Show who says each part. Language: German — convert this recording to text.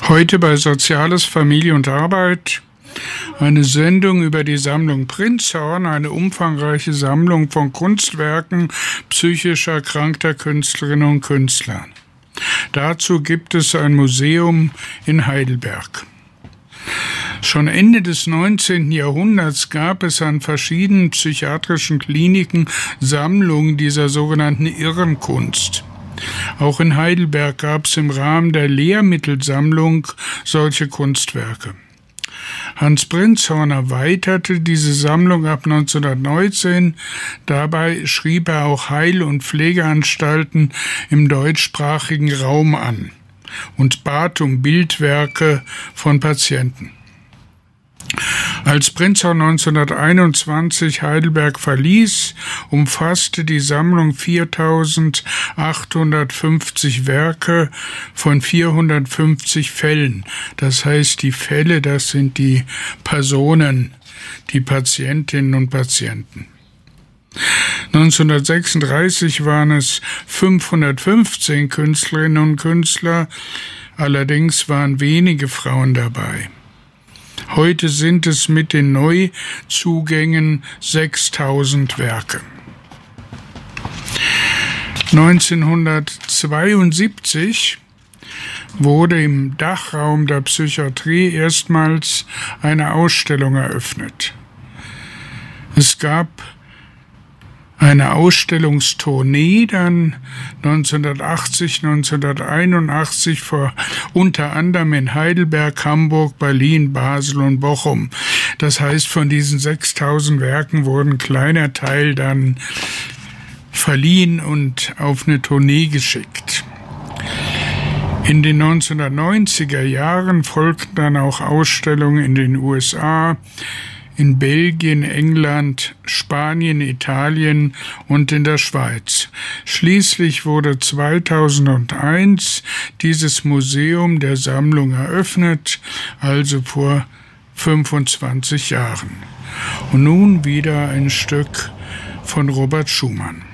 Speaker 1: Heute bei Soziales, Familie und Arbeit eine Sendung über die Sammlung Prinzhorn, eine umfangreiche Sammlung von Kunstwerken psychisch erkrankter Künstlerinnen und Künstler. Dazu gibt es ein Museum in Heidelberg. Schon Ende des 19. Jahrhunderts gab es an verschiedenen psychiatrischen Kliniken Sammlungen dieser sogenannten Irrenkunst. Auch in Heidelberg gab es im Rahmen der Lehrmittelsammlung solche Kunstwerke. Hans Prinzhorn erweiterte diese Sammlung ab 1919. Dabei schrieb er auch Heil- und Pflegeanstalten im deutschsprachigen Raum an und bat um Bildwerke von Patienten. Als Prinzhorn 1921 Heidelberg verließ, umfasste die Sammlung 4.850 Werke von 450 Fällen. Das heißt, die Fälle, das sind die Personen, die Patientinnen und Patienten. 1936 waren es 515 Künstlerinnen und Künstler, allerdings waren wenige Frauen dabei. Heute sind es mit den Neuzugängen 6.000 Werke. 1972 wurde im Dachraum der Psychiatrie erstmals eine Ausstellung eröffnet. Es gab eine Ausstellungstournee dann 1980, 1981 unter anderem in Heidelberg, Hamburg, Berlin, Basel und Bochum. Das heißt, von diesen 6.000 Werken wurde ein kleiner Teil dann verliehen und auf eine Tournee geschickt. In den 1990er Jahren folgten dann auch Ausstellungen in den USA, in Belgien, England, Spanien, Italien und in der Schweiz. Schließlich wurde 2001 dieses Museum der Sammlung eröffnet, also vor 25 Jahren. Und nun wieder ein Stück von Robert Schumann.